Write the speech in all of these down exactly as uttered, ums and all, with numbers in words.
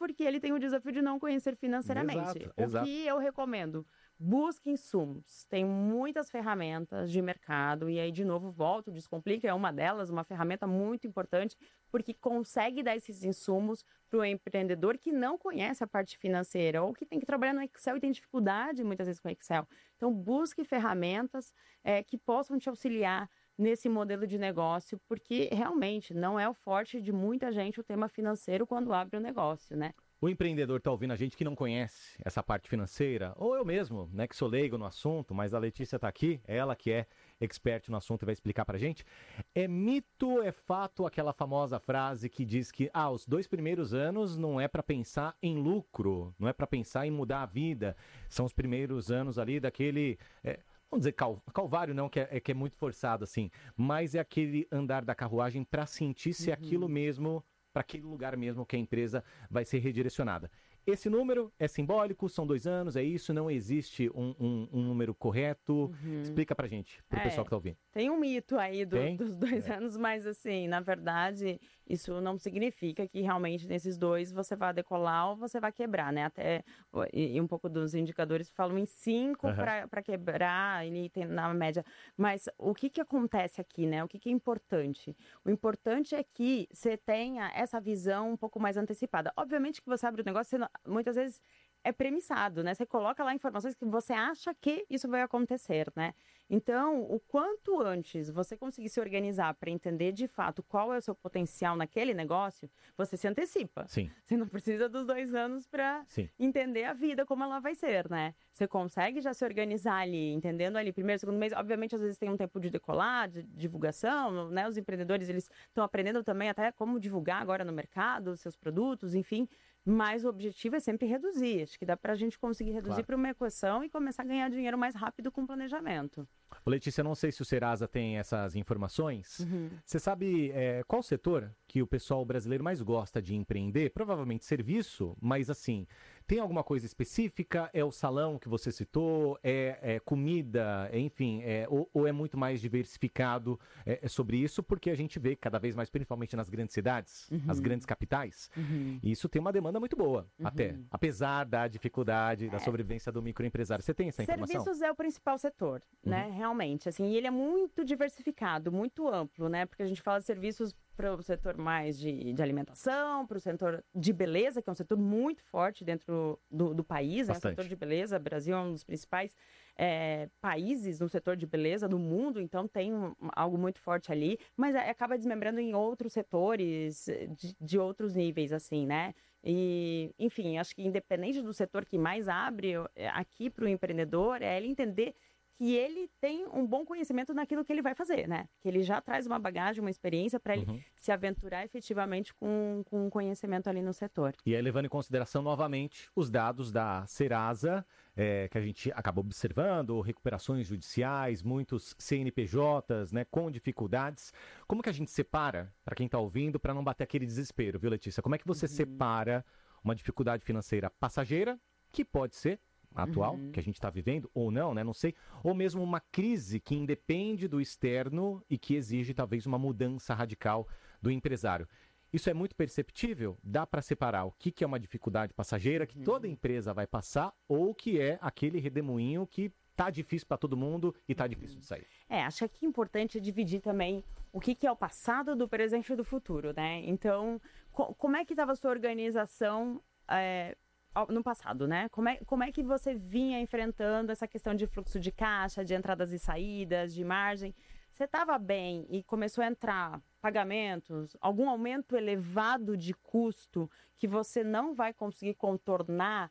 porque ele tem o desafio de não conhecer financeiramente. Exato, o exato. que eu recomendo? Busque insumos. Tem muitas ferramentas de mercado e aí, de novo, volto, Descomplica é uma delas, uma ferramenta muito importante, porque consegue dar esses insumos para o empreendedor que não conhece a parte financeira ou que tem que trabalhar no Excel e tem dificuldade muitas vezes com o Excel. Então, busque ferramentas é, que possam te auxiliar nesse modelo de negócio, porque realmente não é o forte de muita gente o tema financeiro quando abre o negócio, né? O empreendedor está ouvindo a gente que não conhece essa parte financeira, ou eu mesmo, né, que sou leigo no assunto, mas a Letícia está aqui, ela que é expert no assunto e vai explicar para a gente. É mito, é fato aquela famosa frase que diz que ah, os dois primeiros anos não é para pensar em lucro, não é para pensar em mudar a vida, são os primeiros anos ali daquele... É, vamos dizer cal, calvário não, que é, é, que é muito forçado assim, mas é aquele andar da carruagem para sentir se uhum. aquilo mesmo... para aquele lugar mesmo que a empresa vai ser redirecionada. Esse número é simbólico, são dois anos, é isso, não existe um, um, um número correto. Uhum. Explica pra gente, pro é, pessoal que tá ouvindo. Tem um mito aí do, dos dois é. anos, mas assim, na verdade, isso não significa que realmente nesses dois você vai decolar ou você vai quebrar, né? Até e, e um pouco dos indicadores falam em cinco uhum. para quebrar, e tem na média. Mas o que que acontece aqui, né? O que que é importante? O importante é que você tenha essa visão um pouco mais antecipada. Obviamente que você abre o negócio, você, muitas vezes é premissado, né? Você coloca lá informações que você acha que isso vai acontecer, né? Então, o quanto antes você conseguir se organizar para entender de fato qual é o seu potencial naquele negócio, você se antecipa. Sim. Você não precisa dos dois anos para entender a vida, como ela vai ser, né? Você consegue já se organizar ali, entendendo ali primeiro, segundo mês. Obviamente, às vezes tem um tempo de decolar, de divulgação, né? Os empreendedores, eles estão aprendendo também até como divulgar agora no mercado, seus produtos, enfim. Mas o objetivo é sempre reduzir. Acho que dá para a gente conseguir reduzir claro. Para uma equação e começar a ganhar dinheiro mais rápido com planejamento. Letícia, não sei se o Serasa tem essas informações. Uhum. Você sabe é, qual setor que o pessoal brasileiro mais gosta de empreender? Provavelmente serviço, mas assim, tem alguma coisa específica? É o salão que você citou? É, é comida? É, enfim, é, ou, ou é muito mais diversificado é, é sobre isso? Porque a gente vê cada vez mais, principalmente nas grandes cidades, uhum. as grandes capitais, uhum. e isso tem uma demanda muito boa, uhum. até. Apesar da dificuldade, é. da sobrevivência do microempresário. Você tem essa informação? Serviços é o principal setor, uhum. né? Realmente, assim, e ele é muito diversificado, muito amplo, né? Porque a gente fala de serviços para o setor mais de, de alimentação, para o setor de beleza, que é um setor muito forte dentro do, do país, né? O setor de beleza, o Brasil é um dos principais é, países no setor de beleza do mundo, então tem um, algo muito forte ali, mas acaba desmembrando em outros setores de, de outros níveis, assim, né? E, enfim, acho que independente do setor que mais abre aqui para o empreendedor, é ele entender que ele tem um bom conhecimento naquilo que ele vai fazer, né? Que ele já traz uma bagagem, uma experiência para ele uhum. se aventurar efetivamente com, com conhecimento ali no setor. E aí, levando em consideração novamente os dados da Serasa, é, que a gente acabou observando, recuperações judiciais, muitos C N P Js, né, com dificuldades. Como que a gente separa, para quem está ouvindo, para não bater aquele desespero, viu, Letícia? Como é que você uhum. separa uma dificuldade financeira passageira, que pode ser atual, uhum. que a gente está vivendo, ou não, né? Não sei. Ou mesmo uma crise que independe do externo e que exige talvez uma mudança radical do empresário. Isso é muito perceptível? Dá para separar o que, que é uma dificuldade passageira que uhum. toda empresa vai passar ou que é aquele redemoinho que tá difícil para todo mundo e tá uhum. difícil de sair? É, acho que é importante dividir também o que, que é o passado, do presente e do futuro, né? Então, co- como é que estava a sua organização é, no passado, né? Como é, como é que você vinha enfrentando essa questão de fluxo de caixa, de entradas e saídas, de margem? Você estava bem e começou a entrar pagamentos, algum aumento elevado de custo que você não vai conseguir contornar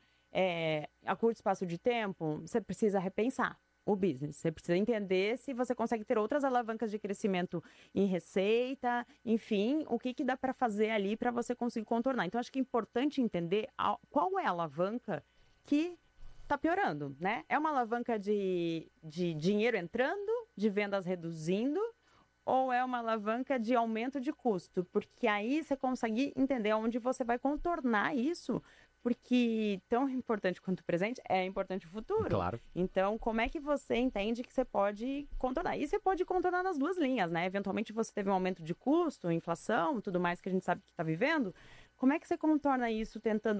é, a curto espaço de tempo? Você precisa repensar o business. Você precisa entender se você consegue ter outras alavancas de crescimento em receita, enfim, o que, que dá para fazer ali para você conseguir contornar. Então, acho que é importante entender a, qual é a alavanca que está piorando, né? É uma alavanca de, de dinheiro entrando, de vendas reduzindo, ou é uma alavanca de aumento de custo? Porque aí você consegue entender onde você vai contornar isso, porque tão importante quanto o presente é importante o futuro. Claro. Então, como é que você entende que você pode contornar? E você pode contornar nas duas linhas, né? Eventualmente você teve um aumento de custo, inflação, tudo mais que a gente sabe que está vivendo. Como é que você contorna isso tentando